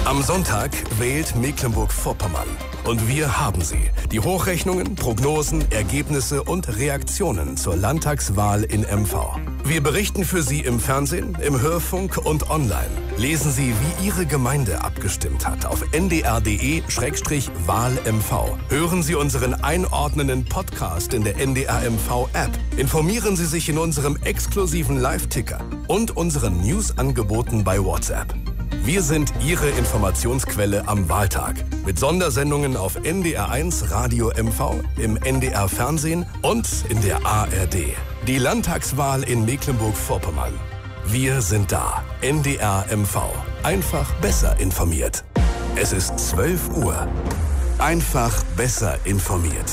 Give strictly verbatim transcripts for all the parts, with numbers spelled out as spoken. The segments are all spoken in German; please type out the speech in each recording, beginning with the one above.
Am Sonntag wählt Mecklenburg-Vorpommern. Und wir haben sie. Die Hochrechnungen, Prognosen, Ergebnisse und Reaktionen zur Landtagswahl in M V. Wir berichten für Sie im Fernsehen, im Hörfunk und online. Lesen Sie, wie Ihre Gemeinde abgestimmt hat auf n d r punkt d e slash wahl m v. Hören Sie unseren einordnenden Podcast in der N D R M V-App. Informieren Sie sich in unserem exklusiven Live-Ticker und unseren News-Angeboten bei WhatsApp. Wir sind Ihre Informationsquelle am Wahltag. Mit Sondersendungen auf N D R eins Radio M V, im N D R Fernsehen und in der A R D. Die Landtagswahl in Mecklenburg-Vorpommern. Wir sind da. N D R M V. Einfach besser informiert. Es ist zwölf Uhr. Einfach besser informiert.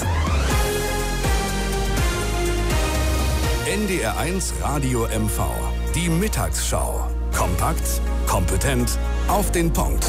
N D R eins Radio M V. Die Mittagsschau. Kompakt, kompetent, auf den Punkt.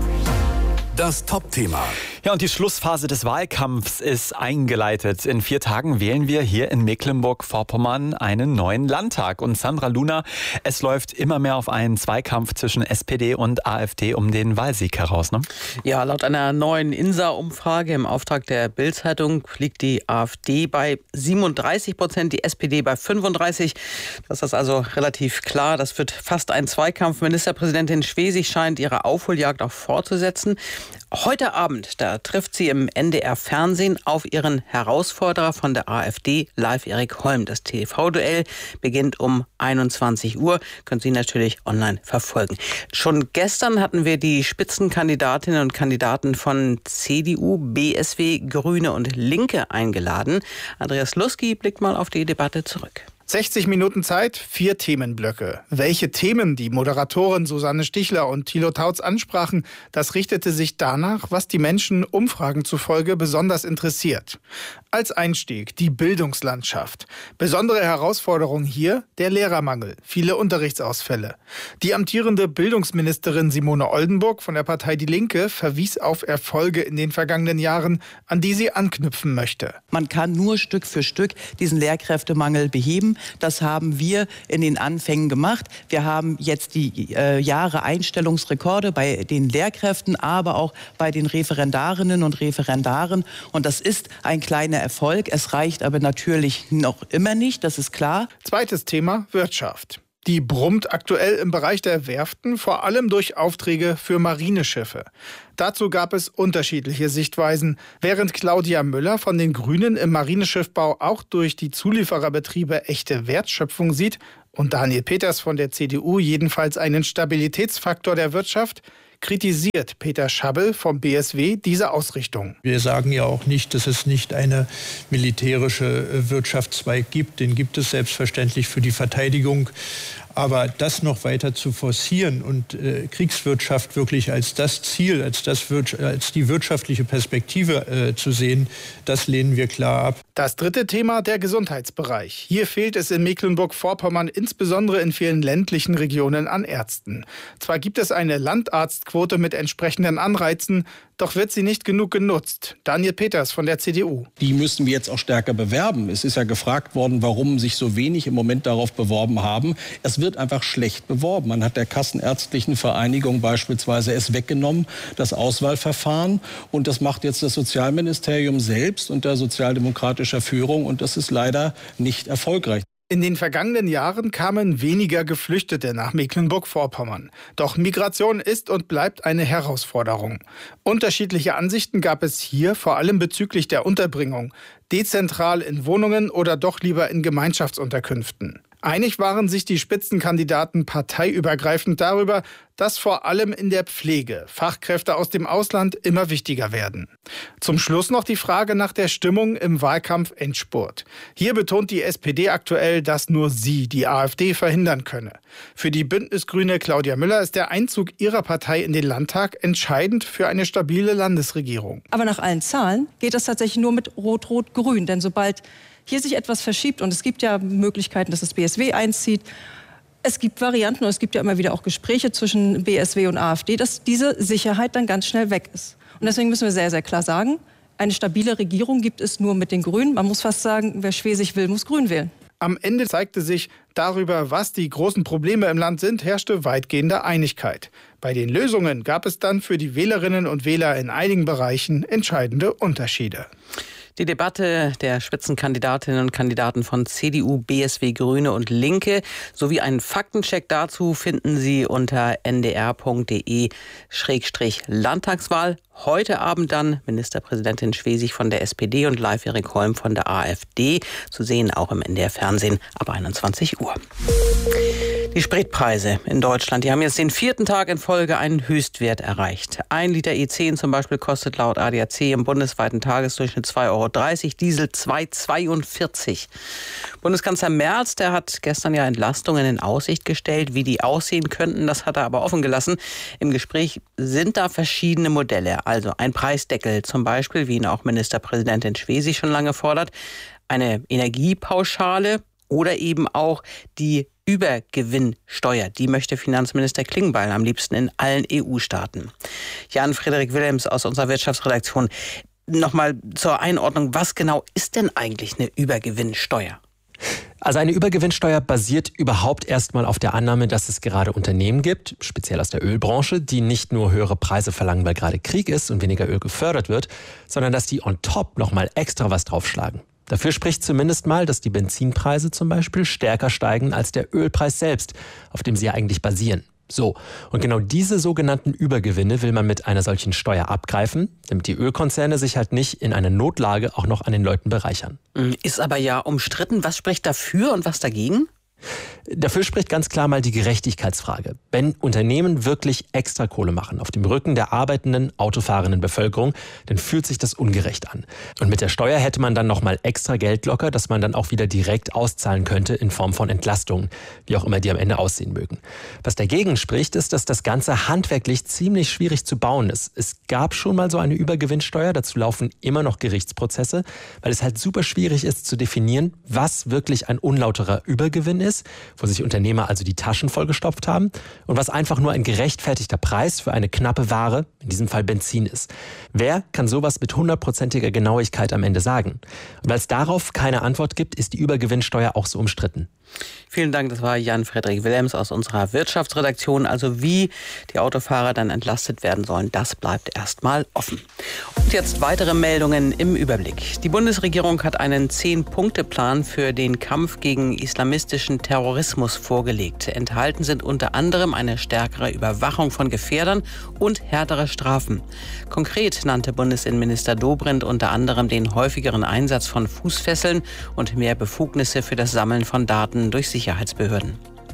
Das Top-Thema. Ja, und die Schlussphase des Wahlkampfs ist eingeleitet. In vier Tagen wählen wir hier in Mecklenburg-Vorpommern einen neuen Landtag. Und Sandra Luna, es läuft immer mehr auf einen Zweikampf zwischen S P D und AfD um den Wahlsieg heraus, ne? Ja, laut einer neuen I N S A-Umfrage im Auftrag der Bild-Zeitung liegt die AfD bei siebenunddreißig Prozent, die S P D bei fünfunddreißig. Das ist also relativ klar. Das wird fast ein Zweikampf. Ministerpräsidentin Schwesig scheint ihre Aufholjagd auch fortzusetzen. Heute Abend, da trifft sie im N D R Fernsehen auf ihren Herausforderer von der AfD, Live Erik Holm. Das T V-Duell beginnt um einundzwanzig Uhr. Können Sie natürlich online verfolgen. Schon gestern hatten wir die Spitzenkandidatinnen und Kandidaten von C D U, B S W, Grüne und Linke eingeladen. Andreas Lusky blickt mal auf die Debatte zurück. sechzig Minuten Zeit, vier Themenblöcke. Welche Themen die Moderatoren Susanne Stichler und Thilo Tautz ansprachen, das richtete sich danach, was die Menschen Umfragen zufolge besonders interessiert. Als Einstieg die Bildungslandschaft. Besondere Herausforderung hier der Lehrermangel, viele Unterrichtsausfälle. Die amtierende Bildungsministerin Simone Oldenburg von der Partei Die Linke verwies auf Erfolge in den vergangenen Jahren, an die sie anknüpfen möchte. Man kann nur Stück für Stück diesen Lehrkräftemangel beheben. Das haben wir in den Anfängen gemacht. Wir haben jetzt die äh, Jahre Einstellungsrekorde bei den Lehrkräften, aber auch bei den Referendarinnen und Referendaren. Und das ist ein kleiner Erfolg. Es reicht aber natürlich noch immer nicht, das ist klar. Zweites Thema, Wirtschaft. Die brummt aktuell im Bereich der Werften, vor allem durch Aufträge für Marineschiffe. Dazu gab es unterschiedliche Sichtweisen. Während Claudia Müller von den Grünen im Marineschiffbau auch durch die Zuliefererbetriebe echte Wertschöpfung sieht und Daniel Peters von der C D U jedenfalls einen Stabilitätsfaktor der Wirtschaft, kritisiert Peter Schabbel vom B S W diese Ausrichtung. Wir sagen ja auch nicht, dass es nicht eine militärische Wirtschaftszweig gibt. Den gibt es selbstverständlich für die Verteidigung. Aber das noch weiter zu forcieren und äh, Kriegswirtschaft wirklich als das Ziel, als, das, als die wirtschaftliche Perspektive äh, zu sehen, das lehnen wir klar ab. Das dritte Thema, der Gesundheitsbereich. Hier fehlt es in Mecklenburg-Vorpommern, insbesondere in vielen ländlichen Regionen, an Ärzten. Zwar gibt es eine Landarztquote mit entsprechenden Anreizen, doch wird sie nicht genug genutzt. Daniel Peters von der C D U. Die müssen wir jetzt auch stärker bewerben. Es ist ja gefragt worden, warum sich so wenig im Moment darauf beworben haben. Es wird einfach schlecht beworben. Man hat der Kassenärztlichen Vereinigung beispielsweise es weggenommen, das Auswahlverfahren. Und das macht jetzt das Sozialministerium selbst unter sozialdemokratischer Führung. Und das ist leider nicht erfolgreich. In den vergangenen Jahren kamen weniger Geflüchtete nach Mecklenburg-Vorpommern. Doch Migration ist und bleibt eine Herausforderung. Unterschiedliche Ansichten gab es hier, vor allem bezüglich der Unterbringung. Dezentral in Wohnungen oder doch lieber in Gemeinschaftsunterkünften. Einig waren sich die Spitzenkandidaten parteiübergreifend darüber, dass vor allem in der Pflege Fachkräfte aus dem Ausland immer wichtiger werden. Zum Schluss noch die Frage nach der Stimmung im Wahlkampf-Endspurt. Hier betont die S P D aktuell, dass nur sie die AfD verhindern könne. Für die Bündnisgrüne Claudia Müller ist der Einzug ihrer Partei in den Landtag entscheidend für eine stabile Landesregierung. Aber nach allen Zahlen geht das tatsächlich nur mit Rot-Rot-Grün. Denn sobald hier sich etwas verschiebt, und es gibt ja Möglichkeiten, dass das B S W einzieht, es gibt Varianten und es gibt ja immer wieder auch Gespräche zwischen B S W und AfD, dass diese Sicherheit dann ganz schnell weg ist. Und deswegen müssen wir sehr, sehr klar sagen, eine stabile Regierung gibt es nur mit den Grünen. Man muss fast sagen, wer Schwesig will, muss Grün wählen. Am Ende zeigte sich, darüber, was die großen Probleme im Land sind, herrschte weitgehende Einigkeit. Bei den Lösungen gab es dann für die Wählerinnen und Wähler in einigen Bereichen entscheidende Unterschiede. Die Debatte der Spitzenkandidatinnen und Kandidaten von C D U, B S W, Grüne und Linke sowie einen Faktencheck dazu finden Sie unter n d r punkt d e Schrägstrich Landtagswahl. Heute Abend dann Ministerpräsidentin Schwesig von der S P D und Live-Erik Holm von der AfD. Zu sehen auch im N D R-Fernsehen ab einundzwanzig Uhr. Die Spritpreise in Deutschland, die haben jetzt den vierten Tag in Folge einen Höchstwert erreicht. Ein Liter E zehn zum Beispiel kostet laut A D A C im bundesweiten Tagesdurchschnitt zwei Euro dreißig, Diesel zwei Euro zweiundvierzig. Bundeskanzler Merz, der hat gestern ja Entlastungen in Aussicht gestellt. Wie die aussehen könnten, das hat er aber offen gelassen. Im Gespräch sind da verschiedene Modelle. Also ein Preisdeckel zum Beispiel, wie ihn auch Ministerpräsidentin Schwesig schon lange fordert. Eine Energiepauschale oder eben auch die Übergewinnsteuer. Die möchte Finanzminister Klingbeil am liebsten in allen E U-Staaten. Jan-Frederik Wilhelms aus unserer Wirtschaftsredaktion. Nochmal zur Einordnung, was genau ist denn eigentlich eine Übergewinnsteuer? Also eine Übergewinnsteuer basiert überhaupt erstmal auf der Annahme, dass es gerade Unternehmen gibt, speziell aus der Ölbranche, die nicht nur höhere Preise verlangen, weil gerade Krieg ist und weniger Öl gefördert wird, sondern dass die on top nochmal extra was draufschlagen. Dafür spricht zumindest mal, dass die Benzinpreise zum Beispiel stärker steigen als der Ölpreis selbst, auf dem sie ja eigentlich basieren. So, und genau diese sogenannten Übergewinne will man mit einer solchen Steuer abgreifen, damit die Ölkonzerne sich halt nicht in einer Notlage auch noch an den Leuten bereichern. Ist aber ja umstritten. Was spricht dafür und was dagegen? Dafür spricht ganz klar mal die Gerechtigkeitsfrage. Wenn Unternehmen wirklich extra Kohle machen auf dem Rücken der arbeitenden, autofahrenden Bevölkerung, dann fühlt sich das ungerecht an. Und mit der Steuer hätte man dann nochmal extra Geld locker, das man dann auch wieder direkt auszahlen könnte in Form von Entlastungen, wie auch immer die am Ende aussehen mögen. Was dagegen spricht, ist, dass das Ganze handwerklich ziemlich schwierig zu bauen ist. Es gab schon mal so eine Übergewinnsteuer, dazu laufen immer noch Gerichtsprozesse, weil es halt super schwierig ist zu definieren, was wirklich ein unlauterer Übergewinn ist, wo sich Unternehmer also die Taschen vollgestopft haben und was einfach nur ein gerechtfertigter Preis für eine knappe Ware, in diesem Fall Benzin ist. Wer kann sowas mit hundertprozentiger Genauigkeit am Ende sagen? Und weil es darauf keine Antwort gibt, ist die Übergewinnsteuer auch so umstritten. Vielen Dank, das war Jan-Frederik Wilhelms aus unserer Wirtschaftsredaktion. Also wie die Autofahrer dann entlastet werden sollen, das bleibt erstmal offen. Und jetzt weitere Meldungen im Überblick. Die Bundesregierung hat einen Zehn-Punkte-Plan für den Kampf gegen islamistischen Terrorismus vorgelegt. Enthalten sind unter anderem eine stärkere Überwachung von Gefährdern und härtere Strafen. Konkret nannte Bundesinnenminister Dobrindt unter anderem den häufigeren Einsatz von Fußfesseln und mehr Befugnisse für das Sammeln von Daten durch Sicherheitsbehörden.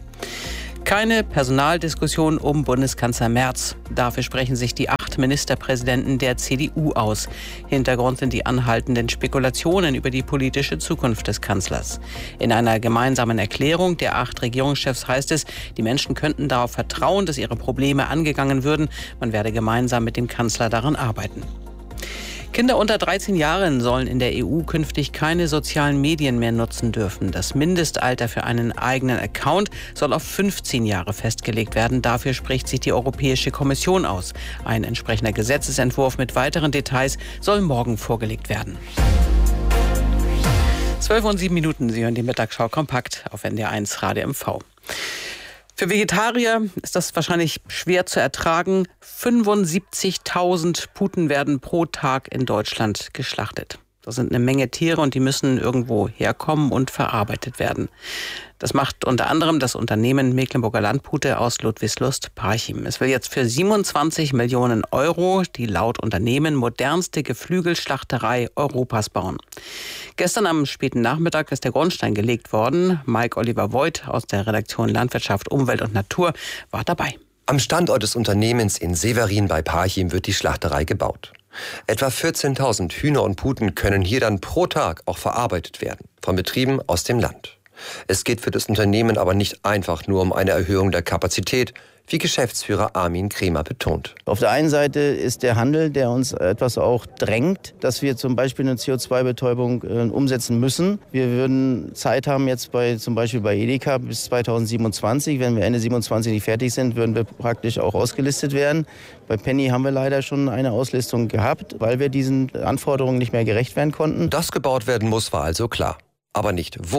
Keine Personaldiskussion um Bundeskanzler Merz. Dafür sprechen sich die acht Ministerpräsidenten der C D U aus. Hintergrund sind die anhaltenden Spekulationen über die politische Zukunft des Kanzlers. In einer gemeinsamen Erklärung der acht Regierungschefs heißt es, die Menschen könnten darauf vertrauen, dass ihre Probleme angegangen würden. Man werde gemeinsam mit dem Kanzler daran arbeiten. Kinder unter dreizehn Jahren sollen in der E U künftig keine sozialen Medien mehr nutzen dürfen. Das Mindestalter für einen eigenen Account soll auf fünfzehn Jahre festgelegt werden. Dafür spricht sich die Europäische Kommission aus. Ein entsprechender Gesetzesentwurf mit weiteren Details soll morgen vorgelegt werden. zwölf und sieben Minuten, Sie hören die Mittagsschau kompakt auf N D R eins Radio M V. Für Vegetarier ist das wahrscheinlich schwer zu ertragen. fünfundsiebzigtausend Puten werden pro Tag in Deutschland geschlachtet. Das sind eine Menge Tiere und die müssen irgendwo herkommen und verarbeitet werden. Das macht unter anderem das Unternehmen Mecklenburger Landpute aus Ludwigslust-Parchim. Es will jetzt für siebenundzwanzig Millionen Euro die laut Unternehmen modernste Geflügelschlachterei Europas bauen. Gestern am späten Nachmittag ist der Grundstein gelegt worden. Mike Oliver Voigt aus der Redaktion Landwirtschaft, Umwelt und Natur war dabei. Am Standort des Unternehmens in Severin bei Parchim wird die Schlachterei gebaut. Etwa vierzehntausend Hühner und Puten können hier dann pro Tag auch verarbeitet werden, von Betrieben aus dem Land. Es geht für das Unternehmen aber nicht einfach nur um eine Erhöhung der Kapazität, wie Geschäftsführer Armin Kremer betont. Auf der einen Seite ist der Handel, der uns etwas auch drängt, dass wir zum Beispiel eine C O zwei Betäubung äh, umsetzen müssen. Wir würden Zeit haben jetzt bei zum Beispiel bei Edeka bis zweitausendsiebenundzwanzig. Wenn wir Ende siebenundzwanzig nicht fertig sind, würden wir praktisch auch ausgelistet werden. Bei Penny haben wir leider schon eine Auslistung gehabt, weil wir diesen Anforderungen nicht mehr gerecht werden konnten. Dass gebaut werden muss, war also klar. Aber nicht wo.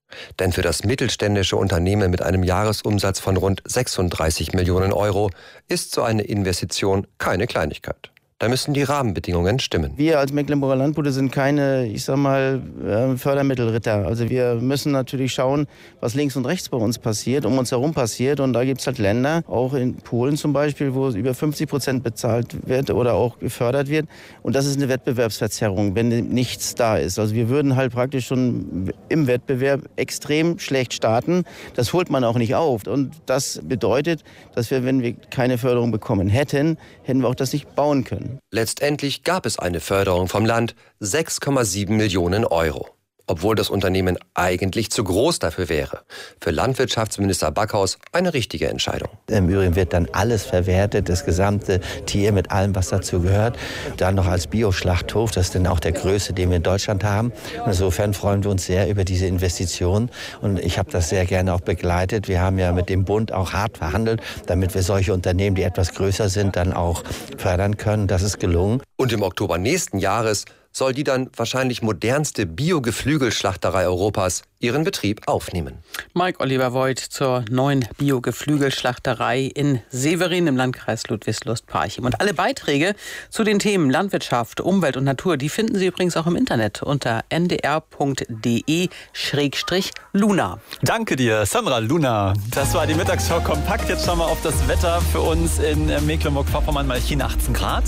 Denn für das mittelständische Unternehmen mit einem Jahresumsatz von rund sechsunddreißig Millionen Euro ist so eine Investition keine Kleinigkeit. Da müssen die Rahmenbedingungen stimmen. Wir als Mecklenburger Landwirte sind keine, ich sag mal, Fördermittelritter. Also wir müssen natürlich schauen, was links und rechts bei uns passiert, um uns herum passiert. Und da gibt es halt Länder, auch in Polen zum Beispiel, wo über fünfzig Prozent bezahlt wird oder auch gefördert wird. Und das ist eine Wettbewerbsverzerrung, wenn nichts da ist. Also wir würden halt praktisch schon im Wettbewerb extrem schlecht starten. Das holt man auch nicht auf. Und das bedeutet, dass wir, wenn wir keine Förderung bekommen hätten, hätten wir auch das nicht bauen können. Letztendlich gab es eine Förderung vom Land, sechs Komma sieben Millionen Euro. Obwohl das Unternehmen eigentlich zu groß dafür wäre. Für Landwirtschaftsminister Backhaus eine richtige Entscheidung. Im Übrigen wird dann alles verwertet, das gesamte Tier mit allem, was dazu gehört. Dann noch als Bioschlachthof, das ist dann auch der größte, den wir in Deutschland haben. Insofern freuen wir uns sehr über diese Investition. Und ich habe das sehr gerne auch begleitet. Wir haben ja mit dem Bund auch hart verhandelt, damit wir solche Unternehmen, die etwas größer sind, dann auch fördern können. Das ist gelungen. Und im Oktober nächsten Jahres soll die dann wahrscheinlich modernste Bio-Geflügelschlachterei Europas ihren Betrieb aufnehmen. Mike Oliver Voigt zur neuen Bio-Geflügelschlachterei in Severin im Landkreis Ludwigslust-Parchim. Und alle Beiträge zu den Themen Landwirtschaft, Umwelt und Natur, die finden Sie übrigens auch im Internet unter n d r punkt d e schrägstrich luna. Danke dir, Sandra Luna. Das war die Mittagsschau kompakt. Jetzt schauen wir auf das Wetter für uns in Mecklenburg-Vorpommern. Malchin achtzehn Grad.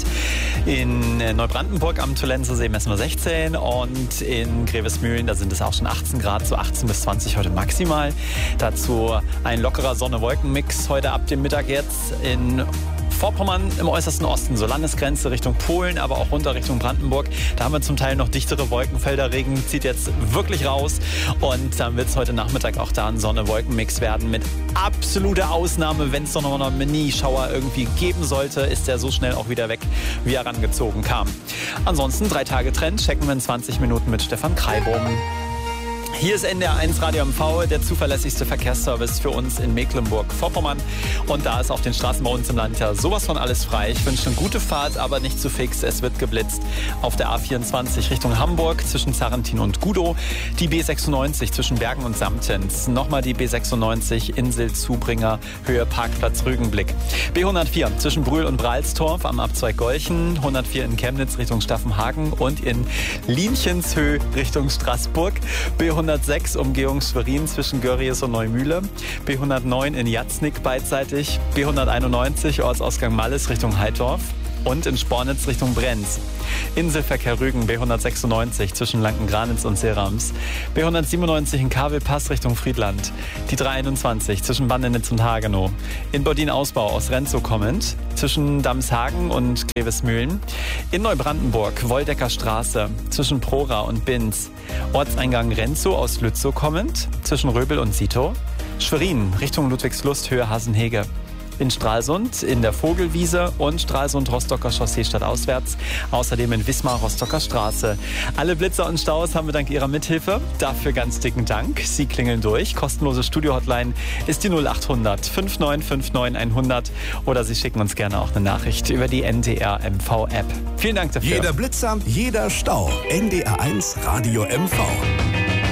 In Neubrandenburg am Tullenser See messen wir sechzehn und in Grevesmühlen, da sind es auch schon achtzehn Grad, so achtzehn bis zwanzig heute maximal. Dazu ein lockerer Sonne-Wolken-Mix heute ab dem Mittag jetzt in Vorpommern im äußersten Osten, so Landesgrenze Richtung Polen, aber auch runter Richtung Brandenburg. Da haben wir zum Teil noch dichtere Wolkenfelder. Regen zieht jetzt wirklich raus und dann wird es heute Nachmittag auch da ein Sonne-Wolken-Mix werden. Mit absoluter Ausnahme, wenn es doch noch einen Mini-Schauer irgendwie geben sollte, ist der so schnell auch wieder weg, wie er rangezogen kam. Ansonsten drei Tage Trend, checken wir in zwanzig Minuten mit Stefan Kreibohm. Hier ist N D R eins Radio M V, der zuverlässigste Verkehrsservice für uns in Mecklenburg-Vorpommern. Und da ist auf den Straßen bei uns im Land ja sowas von alles frei. Ich wünsche eine gute Fahrt, aber nicht zu fix. Es wird geblitzt auf der A vierundzwanzig Richtung Hamburg zwischen Zarrentin und Gudow. Die B sechsundneunzig zwischen Bergen und Samtens. Nochmal die B sechsundneunzig Insel-Zubringer Höhe Parkplatz Rügenblick. B hundertvier zwischen Brühl und Bralstorf am Abzweig Golchen. hundertvier in Chemnitz Richtung Staffenhagen und in Lienchenshöhe Richtung Straßburg. B hundertsechs Umgehung Schwerin zwischen Görries und Neumühle, B hundertneun in Jatznick beidseitig, B hunderteinundneunzig Ortsausgang Malles Richtung Heidorf und in Spornitz Richtung Brenz. Inselverkehr Rügen B hundertsechsundneunzig zwischen Lankengranitz und Serams, B hundertsiebenundneunzig in Kabelpass Richtung Friedland, die dreihunderteinundzwanzig zwischen Bandenitz und Hagenow, in Bodin-Ausbau aus Renzow kommend, zwischen Damshagen und Grevesmühlen, in Neubrandenburg Woldecker Straße zwischen Prora und Binz, Ortseingang Renzow aus Lützow kommend, zwischen Röbel und Sito, Schwerin Richtung Ludwigslust Höhe Hasenhege, in Stralsund, in der Vogelwiese und Stralsund-Rostocker Chaussee stadtauswärts. Außerdem in Wismar Rostocker Straße. Alle Blitzer und Staus haben wir dank Ihrer Mithilfe. Dafür ganz dicken Dank. Sie klingeln durch. Kostenlose Studio-Hotline ist die null achthundert fünfundneunzig neunundfünfzig hundert oder Sie schicken uns gerne auch eine Nachricht über die N D R M V App. Vielen Dank dafür. Jeder Blitzer, jeder Stau. N D R eins Radio M V.